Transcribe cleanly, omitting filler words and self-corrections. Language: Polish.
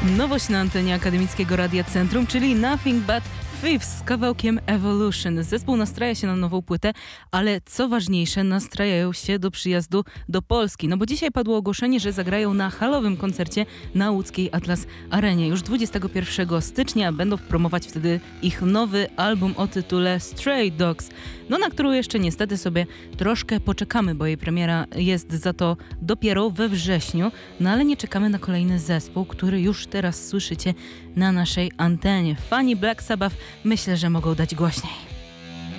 Nowość na antenie Akademickiego Radia Centrum, czyli Nothing But Thieves z kawałkiem Evolution. Zespół nastraja się na nową płytę, ale co ważniejsze, nastrajają się do przyjazdu do Polski. No bo dzisiaj padło ogłoszenie, że zagrają na halowym koncercie na łódzkiej Atlas Arenie. Już 21 stycznia będą promować wtedy ich nowy album o tytule Stray Dogs. No na którą jeszcze niestety sobie troszkę poczekamy, bo jej premiera jest za to dopiero we wrześniu. No ale nie czekamy na kolejny zespół, który już teraz słyszycie na naszej antenie. Fani Black Sabbath myślę, że mogą dać głośniej.